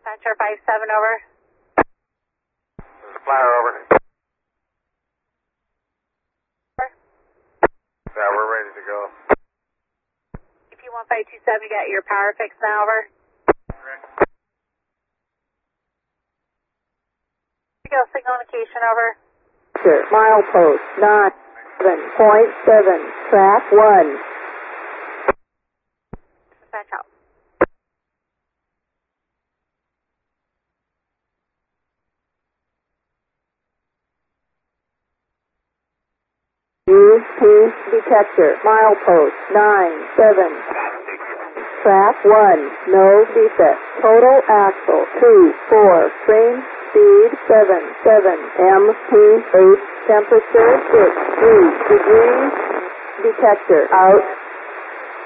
Dispatcher 57 over. Flyer over. Yeah, we're ready to go. EP1527, you got your power fixed now, over. Correct. Go signal indication, over. Sure. Milepost 9.7, track 1. Dispatch out. UP detector, milepost 9.7, track 1, no defect. Total axle 2.4, frame speed 7.7, MP 8, temperature 6.3 degrees, detector out.